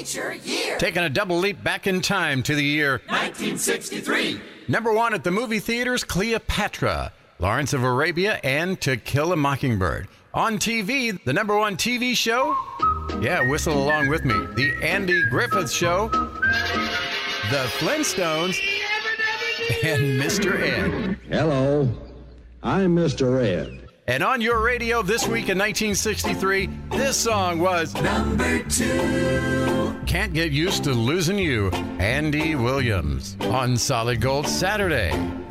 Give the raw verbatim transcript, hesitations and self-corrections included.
feature year. Taking a double leap back in time to the year nineteen sixty-three. Number one at the movie theaters, Cleopatra, Lawrence of Arabia, and To Kill a Mockingbird. On T V, the number one T V show? Yeah, whistle along with me. The Andy Griffith Show, The Flintstones, and Mister Ed. Hello, I'm Mister Ed. And on your radio this week in nineteen sixty-three, this song was number two. Can't Get Used to Losing You, Andy Williams, on Solid Gold Saturday.